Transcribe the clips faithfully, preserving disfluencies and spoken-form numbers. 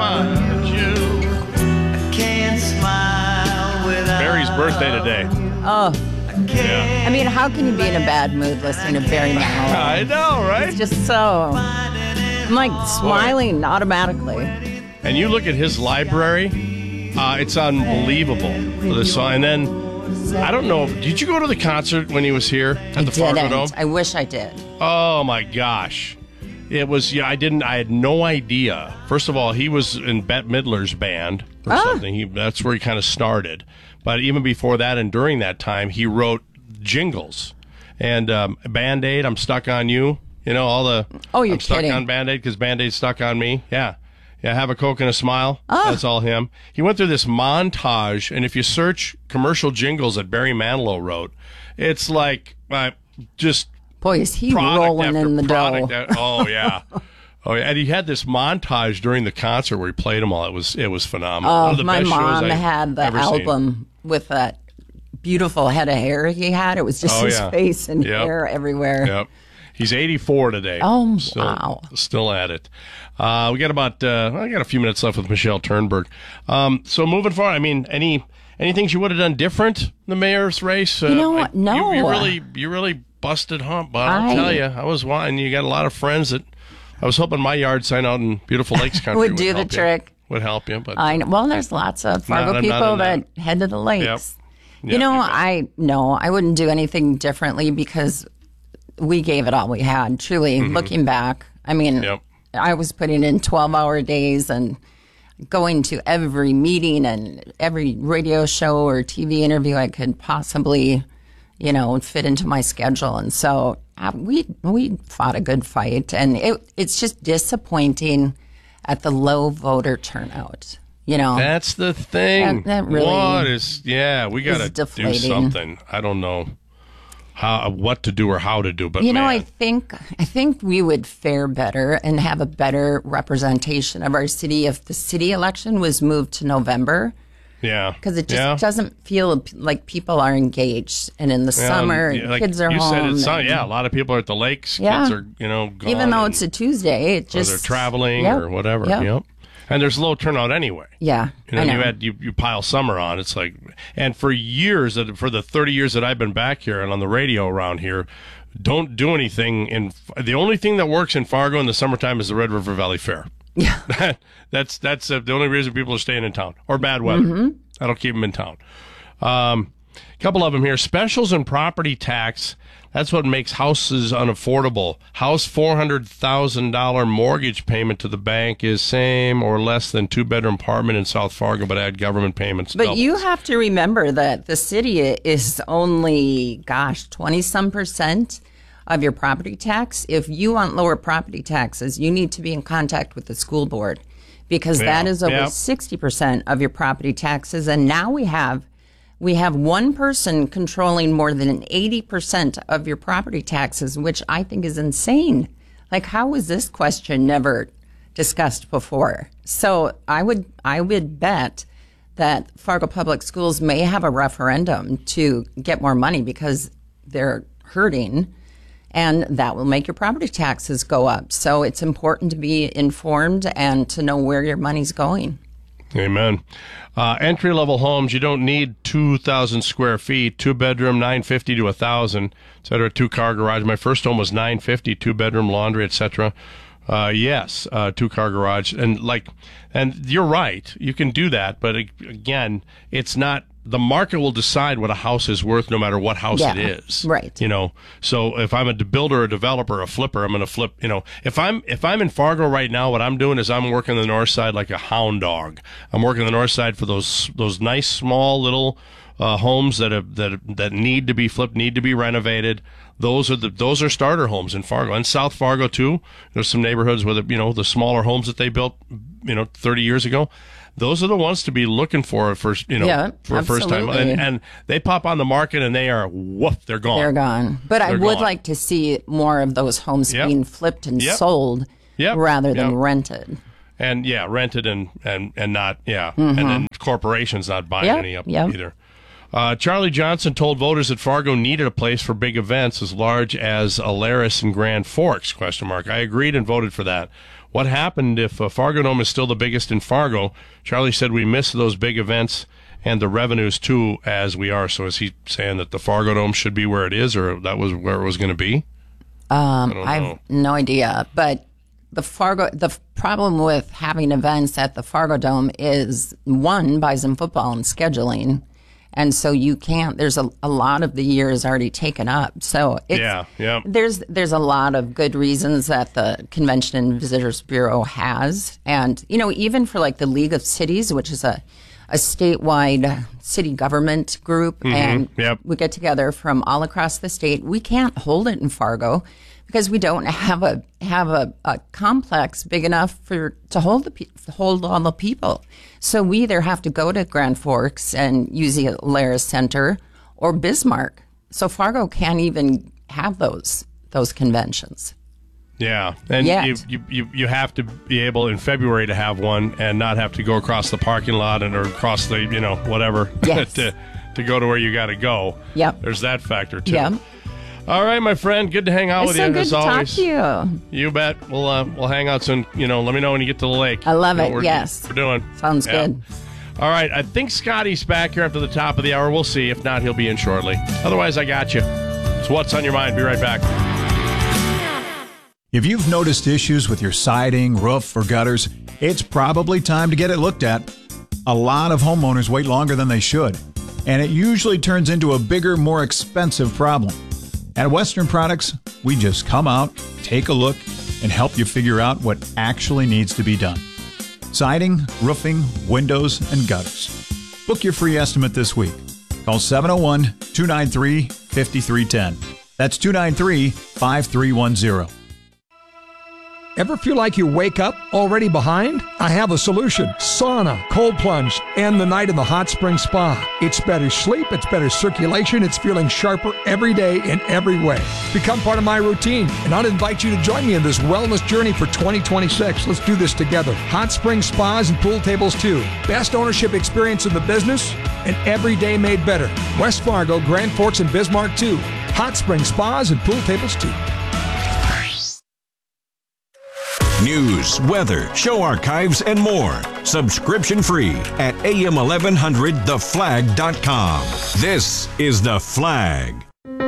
want you. I can't smile without Barry's birthday today. Oh, Yeah. I mean, how can you be in a bad mood listening to Barry Manilow? I know, right? It's just so... I'm like smiling automatically. And you look at his library, uh, it's unbelievable for this song. And then, I don't know, did you go to the concert when he was here at I the Fargo didn't. Dome? I wish I did. Oh my gosh. It was, yeah, I didn't, I had no idea. First of all, he was in Bette Midler's band or Ah. something. He, that's where he kind of started. But even before that and during that time, he wrote jingles. And um, Band-Aid, I'm Stuck on You. You know, all the, Oh, you're I'm stuck kidding. on Band-Aid because Band-Aid's stuck on me. Yeah. Yeah, Have a Coke and a Smile. Ah. That's all him. He went through this montage, and if you search commercial jingles that Barry Manilow wrote, it's like uh, just Boy, is he product rolling after in the product dough. a- oh yeah, oh yeah. And he had this montage during the concert where he played them all. It was it was phenomenal. One Oh, of the my best shows mom I've had the ever seen. album with that beautiful head of hair he had. It was just Oh, his yeah. face and Yep. hair everywhere. Yep. He's eighty-four today. Oh, still, wow. Still at it. Uh, we got about, uh, I got a few minutes left with Michelle Turnberg. Um, so moving forward, I mean, any, any things you would have done different in the mayor's race? Uh, You know I- what? No. You, you really, you really busted hump, but I'll I- tell you, I was wanting, you got a lot of friends that, I was hoping my yard sign out in beautiful Lakes Country Would would, do the help you. trick. Would help you, but I know. Well, there's lots of Fargo Not- not people in that that. head to the lakes. Yep. You Yep, know, you bet. I no, I wouldn't do anything differently because we gave it all we had. Truly, looking back, I mean, Mm-hmm. Yep. I was putting in twelve-hour days and going to every meeting and every radio show or T V interview I could possibly, you know, fit into my schedule. And so uh, we we fought a good fight, and it it's just disappointing at the low voter turnout. You know, that's the thing. That- that really what is, yeah, we got to do deflating. something. I don't know how, what to do or how to do, but you know, man. I think I think we would fare better and have a better representation of our city if the city election was moved to November, Yeah. because it just yeah. doesn't feel like people are engaged. And in the Yeah, summer, yeah, like kids are you home. said it's sun- and- yeah, a lot of people are at the lakes. Yeah. Kids are, you know, gone. even though and- it's a Tuesday, it or just they're traveling Yep. or whatever. Yep. Yep. And there's low turnout anyway. Yeah, You know, I know. you had you, you pile summer on. It's like, and for years, that for the thirty years that I've been back here and on the radio around here, don't do anything. In the only thing that works in Fargo in the summertime is the Red River Valley Fair. Yeah. that's that's uh, the only reason people are staying in town, or bad weather. Mm-hmm. That'll keep them in town. Um, a couple of them here. Specials and property tax. That's what makes houses unaffordable. House four hundred thousand dollars mortgage payment to the bank is same or less than two-bedroom apartment in South Fargo, but add government payments. But doubles. you have to remember that the city is only, gosh, twenty-some percent of your property tax. If you want lower property taxes, you need to be in contact with the school board because Yeah, that is over yeah. sixty percent of your property taxes. And now we have we have one person controlling more than eighty percent of your property taxes, which I think is insane. Like, how was this question never discussed before? So I would I would bet that Fargo Public Schools may have a referendum to get more money because they're hurting, and that will make your property taxes go up. So it's important to be informed and to know where your money's going. Amen. Uh, entry level homes, you don't need two thousand square feet, two bedroom, nine fifty to one thousand, et cetera, two car garage. My first home was nine fifty, two bedroom, laundry, et cetera. Uh, yes, uh, two car garage. And like, and you're right, you can do that. But ag- again, it's not, the market will decide what a house is worth no matter what house Yeah, it is. right. You know, so if I'm a builder, a developer, a flipper, I'm going to flip, you know, if I'm, if I'm in Fargo right now, what I'm doing is I'm working the north side like a hound dog. I'm working the north side for those, those nice small little, uh, homes that have, that, that need to be flipped, need to be renovated. Those are the, those are starter homes in Fargo and South Fargo too. There's some neighborhoods where the, you know, the smaller homes that they built, you know, thirty years ago. Those are the ones to be looking for at first, you know, Yeah, for a first time. absolutely. And, and they pop on the market and they are, woof, they're gone. They're gone. But I They're would gone. like to see more of those homes Yep. being flipped and Yep. sold Yep. rather than Yep. rented. And yeah, rented and, and, and not, yeah. And then corporations not buying Yep, any up yep. either. Uh, Charlie Johnson told voters that Fargo needed a place for big events as large as Alaris and Grand Forks, question mark. I agreed and voted for that. what happened if uh, Fargo Dome is still the biggest in Fargo? Charlie said we miss those big events and the revenues too as we are. So is he saying that the Fargo Dome should be where it is, or that was where it was going to be? Um, I, I have no idea, but the Fargo, the f- problem with having events at the Fargo Dome is, one, Bison football and scheduling. And so you can't, there's a, a lot of the year is already taken up. So it's, Yeah, yeah. there's there's a lot of good reasons that the Convention and Visitors Bureau has. And, you know, even for like the League of Cities, which is a, a statewide city government group, and yep. we get together from all across the state, we can't hold it in Fargo because we don't have a have a, a complex big enough for to hold the pe- hold all the people. So we either have to go to Grand Forks and use the Alaris Center or Bismarck. So Fargo can't even have those those conventions. Yeah, and Yet. you, you you you have to be able in February to have one and not have to go across the parking lot and or across the you know whatever Yes. to to go to where you got to go. Yep. There's that factor too. Yeah. All right, my friend. Good to hang out It's with so you good as to always. talk to you. You bet. We'll uh, we'll hang out soon. You know, let me know when you get to the lake. I love You know it, what we're, yes. we're doing. Sounds Yeah. good. All right, I think Scotty's back here after the top of the hour. We'll see. If not, he'll be in shortly. Otherwise, I got you. It's What's on Your Mind. Be right back. If you've noticed issues with your siding, roof, or gutters, it's probably time to get it looked at. A lot of homeowners wait longer than they should, and it usually turns into a bigger, more expensive problem. At Western Products, we just come out, take a look, and help you figure out what actually needs to be done. Siding, roofing, windows, and gutters. Book your free estimate this week. Call seven oh one, two nine three, five three one zero. That's two nine three, five three one zero. Ever feel like you wake up already behind? I have a solution. Sauna, cold plunge, and the night in the hot spring spa. It's better sleep, it's better circulation, it's feeling sharper every day in every way. Become part of my routine, and I'll invite you to join me in this wellness journey for twenty twenty-six. Let's do this together. Hot spring spas and pool tables too. Best ownership experience in the business, and every day made better. West Fargo, Grand Forks, and Bismarck too. Hot spring spas and pool tables too. News, weather, show archives, and more. Subscription free at A M eleven hundred the flag dot com. This is The Flag.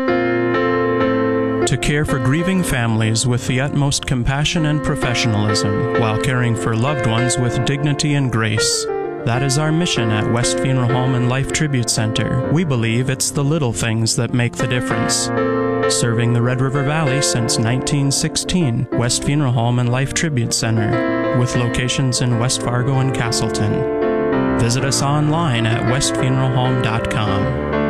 To care for grieving families with the utmost compassion and professionalism while caring for loved ones with dignity and grace. That is our mission at West Funeral Home and Life Tribute Center. We believe it's the little things that make the difference. Serving the Red River Valley since nineteen sixteen, West Funeral Home and Life Tribute Center, with locations in West Fargo and Castleton. Visit us online at west funeral home dot com.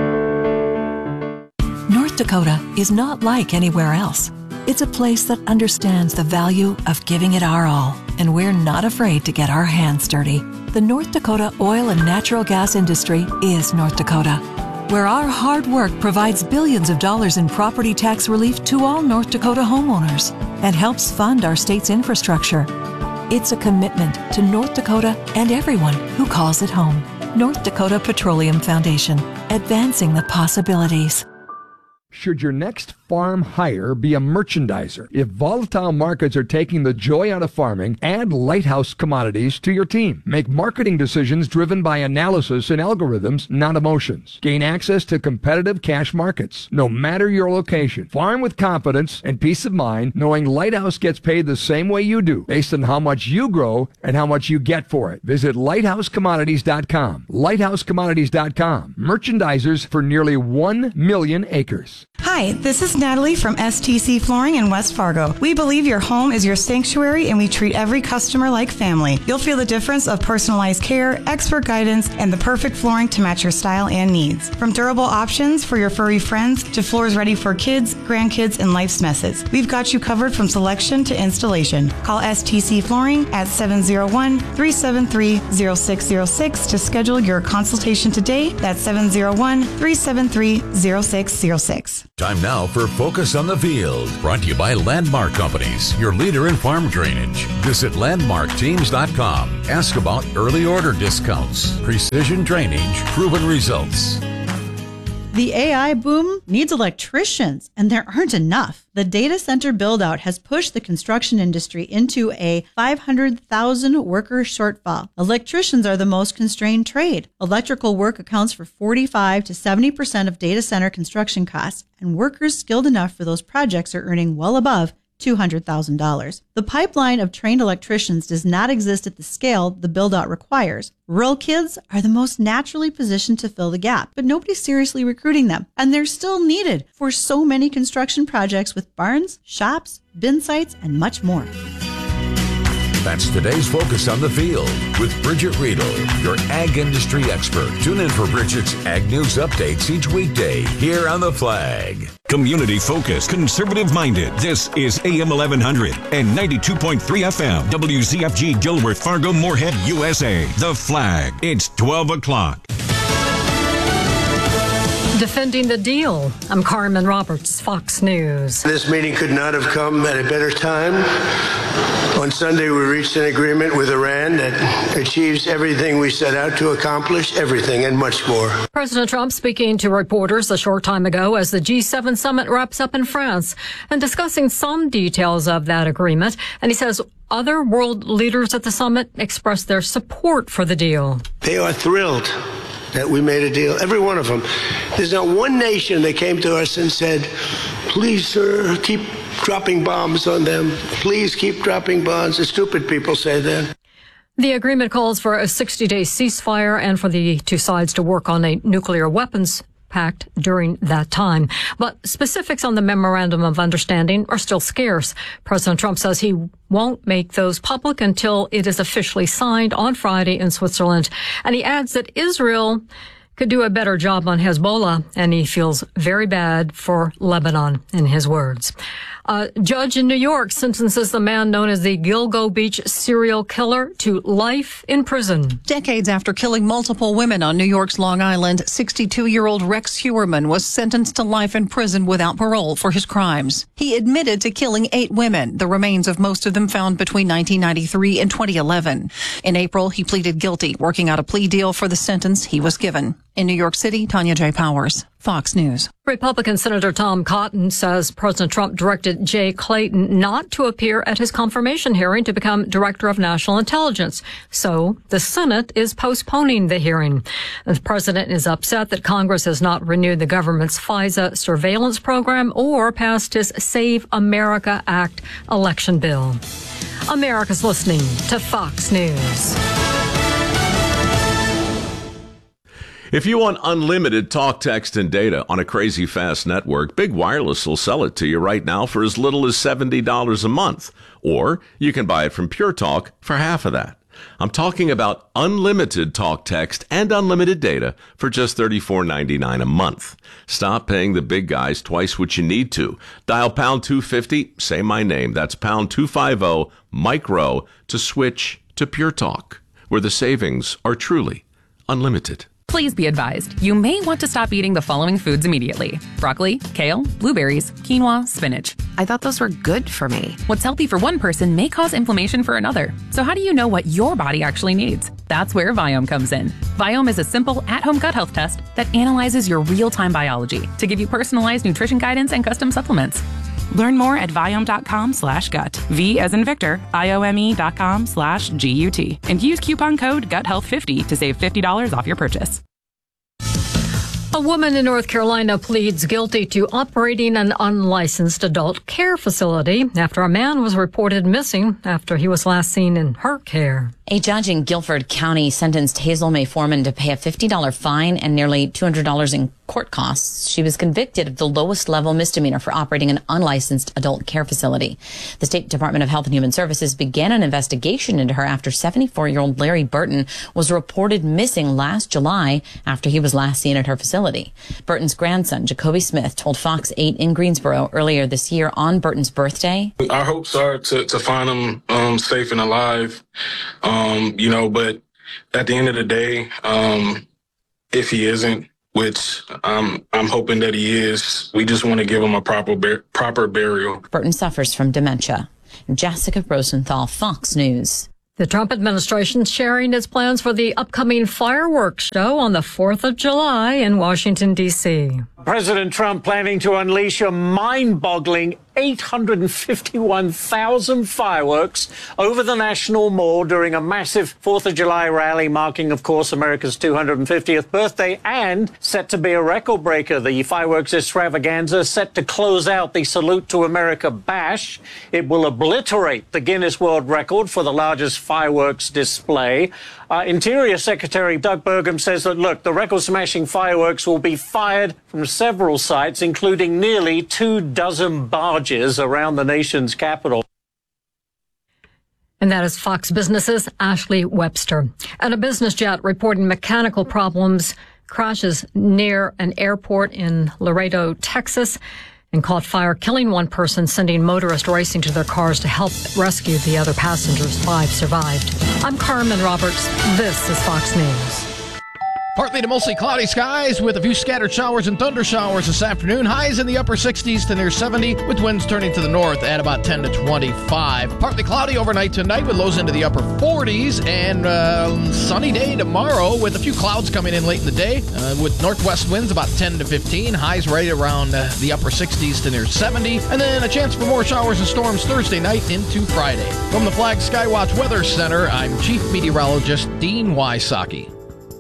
North Dakota is not like anywhere else. It's a place that understands the value of giving it our all, and we're not afraid to get our hands dirty. The North Dakota oil and natural gas industry is North Dakota, where our hard work provides billions of dollars in property tax relief to all North Dakota homeowners and helps fund our state's infrastructure. It's a commitment to North Dakota and everyone who calls it home. North Dakota Petroleum Foundation, advancing the possibilities. Should your next farm hire be a merchandiser? If volatile markets are taking the joy out of farming, add Lighthouse Commodities to your team. Make marketing decisions driven by analysis and algorithms, not emotions. Gain access to competitive cash markets, no matter your location. Farm with confidence and peace of mind, knowing Lighthouse gets paid the same way you do, based on how much you grow and how much you get for it. Visit lighthouse commodities dot com. lighthouse commodities dot com. Merchandisers for nearly one million acres. Hi, this is Natalie from S T C Flooring in West Fargo. We believe your home is your sanctuary and we treat every customer like family. You'll feel the difference of personalized care, expert guidance, and the perfect flooring to match your style and needs. From durable options for your furry friends to floors ready for kids, grandkids, and life's messes. We've got you covered from selection to installation. Call S T C Flooring at seven oh one, three seven three, oh six oh six to schedule your consultation today. That's seven oh one, three seven three, oh six oh six. Time now for Focus on the Field, brought to you by Landmark Companies, your leader in farm drainage. Visit landmark teams dot com. Ask about early order discounts, precision drainage, proven results. The A I boom needs electricians, and there aren't enough. The data center build-out has pushed the construction industry into a five hundred thousand worker shortfall. Electricians are the most constrained trade. Electrical work accounts for forty-five to seventy percent of data center construction costs, and workers skilled enough for those projects are earning well above two hundred thousand dollars. The pipeline of trained electricians does not exist at the scale the build-out requires. Rural kids are the most naturally positioned to fill the gap, but nobody's seriously recruiting them, and they're still needed for so many construction projects with barns, shops, bin sites, and much more. That's today's Focus on the Field with Bridget Riedel, your ag industry expert. Tune in for Bridget's Ag News updates each weekday here on The Flag. Community focused, conservative minded. This is A M eleven hundred and ninety-two point three F M. W Z F G Gilworth, Fargo, Moorhead, U S A. The Flag. It's twelve o'clock. Defending the deal. I'm Carmen Roberts, Fox News. This meeting could not have come at a better time. On Sunday, we reached an agreement with Iran that achieves everything we set out to accomplish, everything and much more. President Trump speaking to reporters a short time ago as the G seven summit wraps up in France and discussing some details of that agreement. And he says other world leaders at the summit expressed their support for the deal. They are thrilled that we made a deal, every one of them. There's not one nation that came to us and said, please, sir, keep dropping bombs on them. Please keep dropping bombs. The stupid people say that. The agreement calls for a sixty-day ceasefire and for the two sides to work on a nuclear weapons pact during that time. But specifics on the memorandum of understanding are still scarce. President Trump says he won't make those public until it is officially signed on Friday in Switzerland. And he adds that Israel could do a better job on Hezbollah, and he feels very bad for Lebanon, in his words. A judge in New York sentences the man known as the Gilgo Beach serial killer to life in prison. Decades after killing multiple women on New York's Long Island, sixty-two-year-old Rex Heuermann was sentenced to life in prison without parole for his crimes. He admitted to killing eight women, the remains of most of them found between nineteen ninety-three and twenty eleven. In April, he pleaded guilty, working out a plea deal for the sentence he was given. In New York City, Tanya J. Powers, Fox News. Republican Senator Tom Cotton says President Trump directed Jay Clayton not to appear at his confirmation hearing to become Director of National Intelligence. So the Senate is postponing the hearing. The president is upset that Congress has not renewed the government's FISA surveillance program or passed his Save America Act election bill. America's listening to Fox News. If you want unlimited talk, text, and data on a crazy fast network, Big Wireless will sell it to you right now for as little as seventy dollars a month. Or you can buy it from Pure Talk for half of that. I'm talking about unlimited talk, text, and unlimited data for just thirty-four ninety-nine a month. Stop paying the big guys twice what you need to. Dial pound two fifty, say my name. That's pound two fifty, micro, to switch to Pure Talk, where the savings are truly unlimited. Please be advised, you may want to stop eating the following foods immediately. Broccoli, kale, blueberries, quinoa, spinach. I thought those were good for me. What's healthy for one person may cause inflammation for another. So how do you know what your body actually needs? That's where Viome comes in. Viome is a simple, at-home gut health test that analyzes your real-time biology to give you personalized nutrition guidance and custom supplements. Learn more at Viome.com slash gut. V as in Victor, I-O-M-E dot com slash G-U-T. And use coupon code gut health fifty to save fifty dollars off your purchase. A woman in North Carolina pleads guilty to operating an unlicensed adult care facility after a man was reported missing after he was last seen in her care. A judge in Guilford County sentenced Hazel May Foreman to pay a fifty dollars fine and nearly two hundred dollars in court costs. She was convicted of the lowest level misdemeanor for operating an unlicensed adult care facility. The State Department of Health and Human Services began an investigation into her after seventy-four-year-old Larry Burton was reported missing last July after he was last seen at her facility. Burton's grandson, Jacoby Smith, told Fox eight in Greensboro earlier this year on Burton's birthday. Our hopes are to, to find him um, safe and alive. Um, you know, but at the end of the day, um, if he isn't, which um, I'm hoping that he is, we just want to give him a proper bur- proper burial. Burton suffers from dementia. Jessica Rosenthal, Fox News. The Trump administration sharing its plans for the upcoming fireworks show on the fourth of July in Washington, D C President Trump planning to unleash a mind-boggling eight hundred fifty-one thousand fireworks over the National Mall during a massive fourth of July rally marking, of course, America's two hundred fiftieth birthday, and set to be a record breaker. The fireworks extravaganza set to close out the Salute to America Bash. It will obliterate the Guinness World Record for the largest fireworks display. Uh, Interior Secretary Doug Burgum says that, look, the record-smashing fireworks will be fired from several sites, including nearly two dozen barges around the nation's capital. And that is Fox Business's Ashley Webster. And a business jet reporting mechanical problems crashes near an airport in Laredo, Texas, and caught fire, killing one person, sending motorists racing to their cars to help rescue the other passengers. Five survived. I'm Carmen Roberts. This is Fox News. Partly to mostly cloudy skies with a few scattered showers and thunder showers this afternoon. Highs in the upper sixties to near seventy, with winds turning to the north at about ten to twenty-five. Partly cloudy overnight tonight with lows into the upper forties, and uh, sunny day tomorrow with a few clouds coming in late in the day uh, with northwest winds about ten to fifteen. Highs right around uh, the upper sixties to near seventy, and then a chance for more showers and storms Thursday night into Friday. From the Flag Skywatch Weather Center, I'm Chief Meteorologist Dean Wysocki.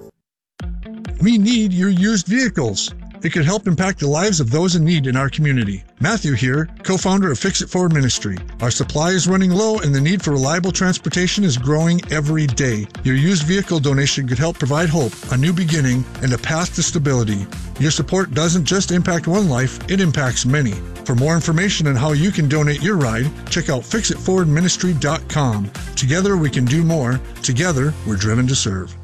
We need your used vehicles. It could help impact the lives of those in need in our community. Matthew here, co-founder of Fix It Forward Ministry. Our supply is running low and the need for reliable transportation is growing every day. Your used vehicle donation could help provide hope, a new beginning, and a path to stability. Your support doesn't just impact one life, it impacts many. For more information on how you can donate your ride, check out fix it forward ministry dot com. Together we can do more. Together we're driven to serve.